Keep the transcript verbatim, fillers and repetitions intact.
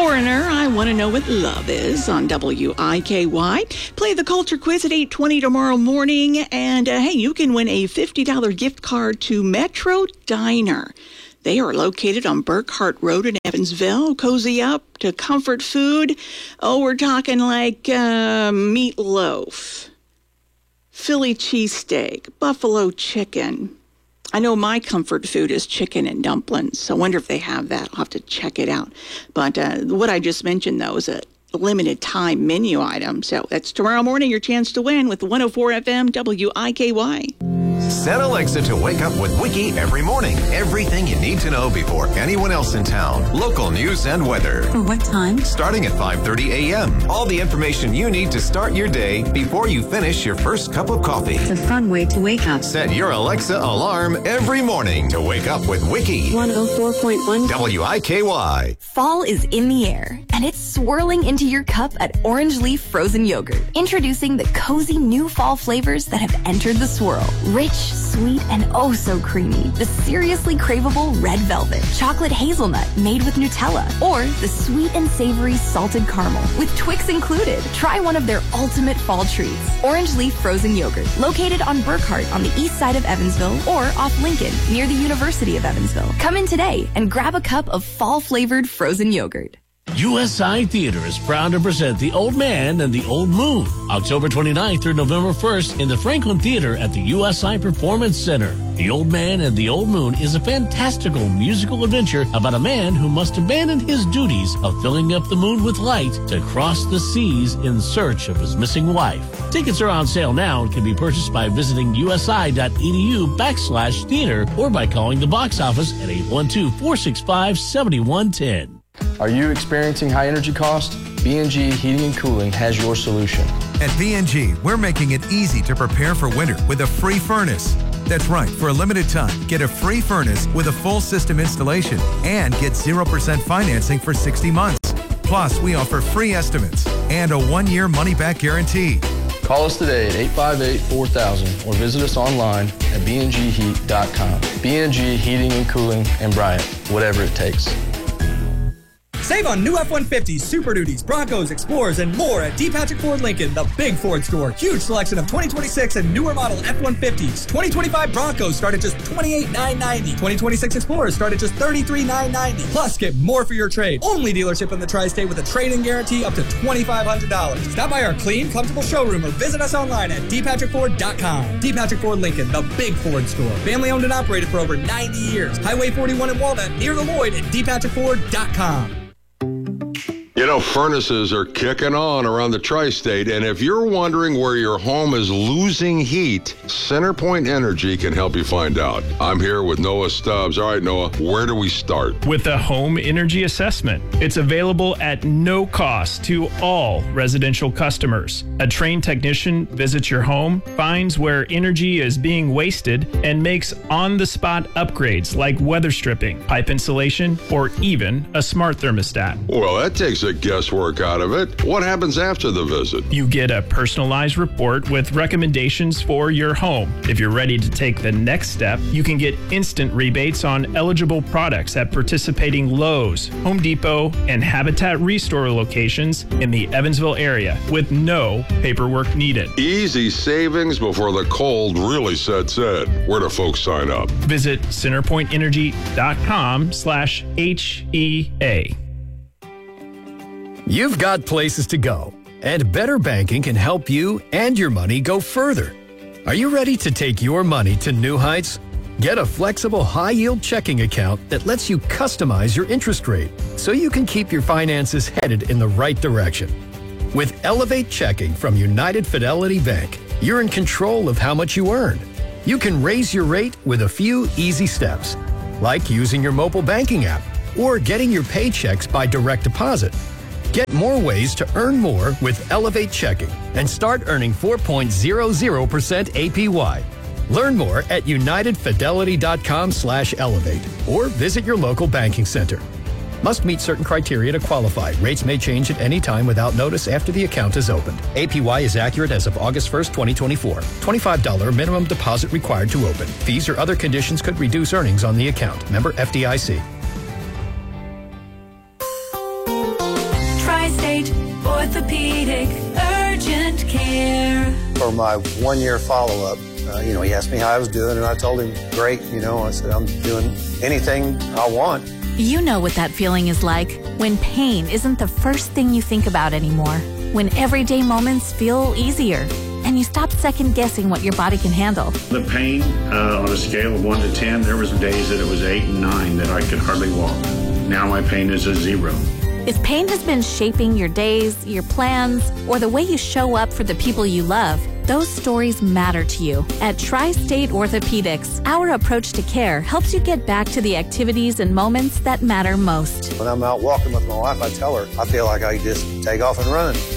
Foreigner, I Want to Know What Love Is on W I K Y. Play the culture quiz at eight twenty tomorrow morning. And uh, hey, you can win a fifty dollars gift card to Metro Diner. They are located on Burkhart Road in Evansville. Cozy up to comfort food. Oh, we're talking like uh, meatloaf, Philly cheesesteak, buffalo chicken. I know my comfort food is chicken and dumplings, so I wonder if they have that. I'll have to check it out. But uh, what I just mentioned, though, is a limited time menu item. So that's tomorrow morning, your chance to win with one oh four F M W I K Y. Set Alexa to wake up with Wiki every morning. Everything you need to know before anyone else in town. Local news and weather. For what time? Starting at five thirty a.m. All the information you need to start your day before you finish your first cup of coffee. It's a fun way to wake up. Set your Alexa alarm every morning to wake up with Wiki. one oh four point one W I K Y. Fall is in the air, and it's swirling into your cup at Orange Leaf Frozen Yogurt. Introducing the cozy new fall flavors that have entered the swirl. Rich, sweet, and oh so creamy. The seriously craveable red velvet, chocolate hazelnut made with Nutella, or the sweet and savory salted caramel with Twix included. Try one of their ultimate fall treats. Orange Leaf Frozen Yogurt, located on Burkhart on the east side of Evansville or off Lincoln near the University of Evansville. Come in today and grab a cup of fall-flavored frozen yogurt. U S I Theater is proud to present The Old Man and the Old Moon, October twenty-ninth through November first in the Franklin Theater at the U S I Performance Center. The Old Man and the Old Moon is a fantastical musical adventure about a man who must abandon his duties of filling up the moon with light to cross the seas in search of his missing wife. Tickets are on sale now and can be purchased by visiting usi.edu backslash theater or by calling the box office at eight one two, four six five, seven one one zero. Are you experiencing high energy costs? B and G Heating and Cooling has your solution. At B and G, we're making it easy to prepare for winter with a free furnace. That's right, for a limited time, get a free furnace with a full system installation and get zero percent financing for sixty months. Plus, we offer free estimates and a one-year money-back guarantee. Call us today at eight five eight, four thousand or visit us online at b n g heat dot com. B and G Heating and Cooling and Bryant, whatever it takes. Save on new F one fifties, Super Duties, Broncos, Explorers, and more at D. Patrick Ford Lincoln, the big Ford store. Huge selection of twenty twenty-six and newer model F one fifties. twenty twenty-five Broncos start at just twenty-eight thousand nine hundred ninety dollars. twenty twenty-six Explorers start at just thirty-three thousand nine hundred ninety dollars. Plus, get more for your trade. Only dealership in the Tri-State with a trade-in guarantee up to twenty-five hundred dollars. Stop by our clean, comfortable showroom or visit us online at d patrick ford dot com. D. Patrick Ford Lincoln, the big Ford store. Family owned and operated for over ninety years. Highway forty-one in Walnut, near the Lloyd at d patrick ford dot com. You know, furnaces are kicking on around the Tri-State, and if you're wondering where your home is losing heat, CenterPoint Energy can help you find out. I'm here with Noah Stubbs. All right, Noah, where do we start? With the Home Energy Assessment. It's available at no cost to all residential customers. A trained technician visits your home, finds where energy is being wasted, and makes on-the-spot upgrades like weather stripping, pipe insulation, or even a smart thermostat. Well, that takes the guesswork out of it. What happens after the visit? You get a personalized report with recommendations for your home. If you're ready to take the next step, you can get instant rebates on eligible products at participating Lowe's, Home Depot, and Habitat Restore locations in the Evansville area with no paperwork needed. Easy savings before the cold really sets in. Where do folks sign up? Visit centerpoint energy dot com slash H E A. You've got places to go, and Better Banking can help you and your money go further. Are you ready to take your money to new heights? Get a flexible high-yield checking account that lets you customize your interest rate so you can keep your finances headed in the right direction. With Elevate Checking from United Fidelity Bank, you're in control of how much you earn. You can raise your rate with a few easy steps, like using your mobile banking app or getting your paychecks by direct deposit. Get more ways to earn more with Elevate Checking and start earning four point zero zero percent A P Y. Learn more at united fidelity dot com slash elevate or visit your local banking center. Must meet certain criteria to qualify. Rates may change at any time without notice after the account is opened. A P Y is accurate as of August first, twenty twenty-four. twenty-five dollars minimum deposit required to open. Fees or other conditions could reduce earnings on the account. Member F D I C. Orthopedic Urgent Care. For my one-year follow-up, uh, you know, he asked me how I was doing, and I told him, great, you know. I said, I'm doing anything I want. You know what that feeling is like when pain isn't the first thing you think about anymore, when everyday moments feel easier, and you stop second-guessing what your body can handle. The pain, uh, on a scale of one to ten, there was days that it was eight and nine that I could hardly walk. Now my pain is a zero. If pain has been shaping your days, your plans, or the way you show up for the people you love, those stories matter to you. At Tri-State Orthopedics, our approach to care helps you get back to the activities and moments that matter most. When I'm out walking with my wife, I tell her, I feel like I just take off and run.